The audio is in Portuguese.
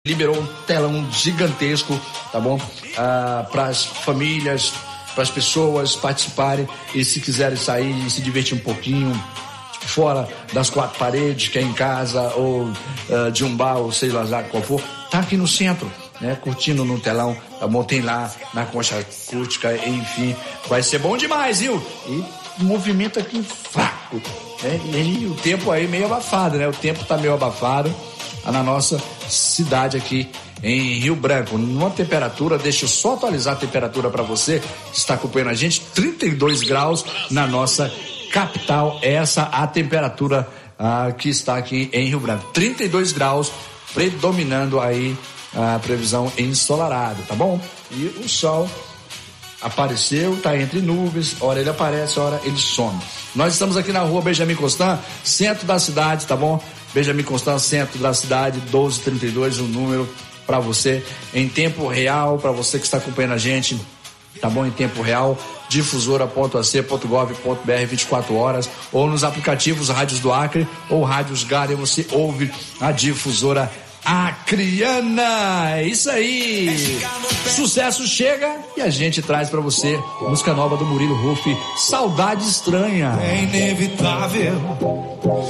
liberou um telão gigantesco, tá bom? Para as famílias, para as pessoas participarem e se quiserem sair e se divertir um pouquinho fora das quatro paredes, que é em casa ou de um bar ou sei lá qual for, tá aqui no centro, né? Curtindo no telão, tá bom? Tem lá na concha acústica, enfim, vai ser bom demais, viu? E movimento aqui fraco, né? E o tempo aí meio abafado, né? O tempo tá meio abafado na nossa cidade aqui em Rio Branco, numa temperatura, deixa eu só atualizar a temperatura para você que está acompanhando a gente, 32 graus na nossa capital, essa a temperatura que está aqui em Rio Branco, 32 graus, predominando aí a previsão ensolarada, tá bom? E o sol apareceu, tá entre nuvens, hora ele aparece, hora ele some. Nós estamos aqui na rua Benjamin Constant, centro da cidade, tá bom? Benjamin Constant, centro da cidade, 1232, o número para você em tempo real, para você que está acompanhando a gente, tá bom? Em tempo real, difusora.ac.gov.br 24 horas, ou nos aplicativos Rádios do Acre ou Rádios Garden, você ouve a Difusora Acreana. É isso aí. Sucesso chega e a gente traz pra você música nova do Murilo Ruff, Saudade Estranha. É inevitável